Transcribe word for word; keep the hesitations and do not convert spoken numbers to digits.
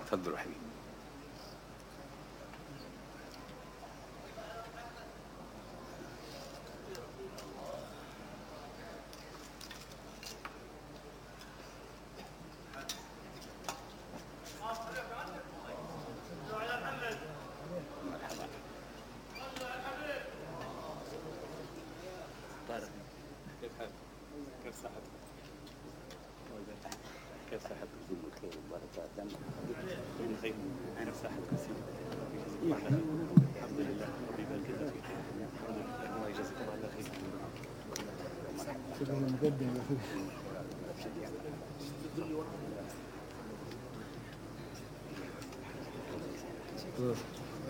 تفضلوا حبيبي. كيف حالك؟ كيف صحتك؟ كيف صحتك؟ بخير وبركة تمام. بخير. كيف صحتك؟ الحمد لله. ربي يبارك فيك. الحمد لله. الله يجازيكم على خير. شكرا مقدم يا اخوي.